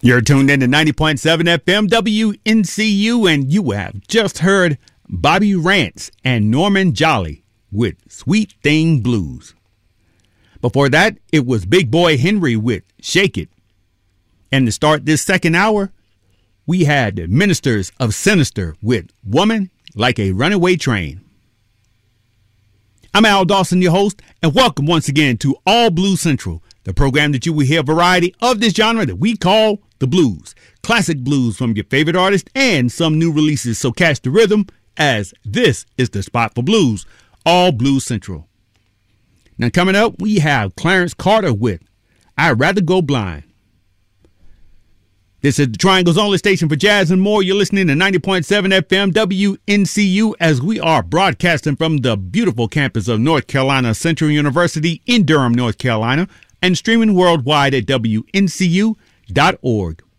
You're tuned in to 90.7 FM WNCU, and you have just heard Bobby Rance and Norman Jolly with Sweet Thing Blues. Before that, it was Big Boy Henry with Shake It. And to start this second hour, we had the Ministers of Sinister with Woman Like a Runaway Train. I'm Al Dawson, your host, and welcome once again to All Blues Central, the program that you will hear a variety of this genre that we call the blues. Classic blues from your favorite artists and some new releases, so catch the rhythm as this is the spot for blues, All Blues Central. Now coming up, we have Clarence Carter with I'd Rather Go Blind. This is the Triangle's only station for jazz and more. You're listening to 90.7 FM WNCU as we are broadcasting from the beautiful campus of North Carolina Central University in Durham, North Carolina, and streaming worldwide at WNCU.org.